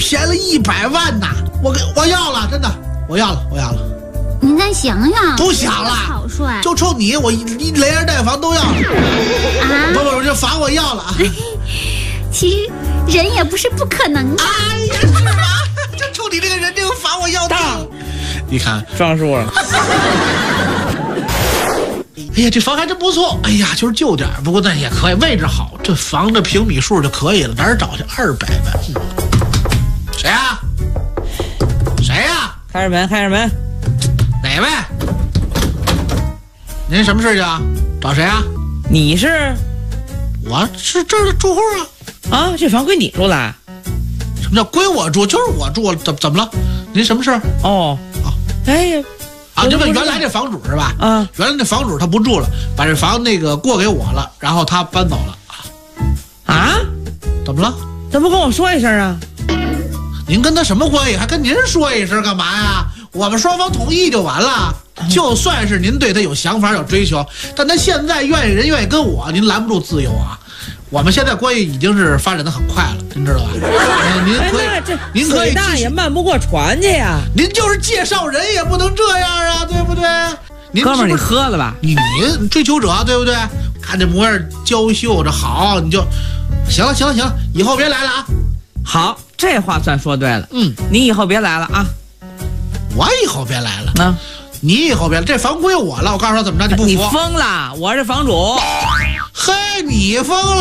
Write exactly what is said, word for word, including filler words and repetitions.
便宜一百万呐！我给我要了，真的，我要了，我要了。 您再想想。 不想了， 草率。 就冲你，我一连人带房都要了。 啊！ 不不，这房我要了啊。 其实人也不是不可能的。 哎呀，是吗？就冲你这个人，这个房我要到。你看上树了。 哎呀，这房还真不错。哎呀，就是旧点，不过那也可以，位置好。这房的平米数就可以了，哪儿找去？二百万。谁呀？谁呀？ 开着门，开着门。 哪位？您什么事情啊？找谁啊？ 你是？ 我是这儿的住户啊。 啊，这房归你住了？ 什么叫归我住？就是我住了，怎怎么了？您什么事？ 哦哦，哎呀。 啊，就问原来这房主是吧？ 啊， 原来那房主他不住了，把这房那个过给我了，然后他搬走了。 啊？ 怎么了？ 怎么不跟我说一声啊？ 您跟他什么关系？还跟您说一声干嘛呀？我们双方同意就完了。就算是您对他有想法有追求，但他现在愿意人愿意跟我，您拦不住自由啊。我们现在关系已经是发展的很快了，您知道吧？您可以， 哎、这您可以大爷慢不过船去呀。 您就是介绍人也不能这样啊，对不对？您哥们儿，你喝了吧？ 你你追求者对不对？看这模样娇秀着好，你就行了行了行了，以后别来了啊。 好，这话算说对了。 嗯， 你以后别来了啊。 我以后别来了。 啊， 你以后别来，这房归我了。我告诉他怎么着，你不服？ 你疯了！我是房主。 嘿，你疯了。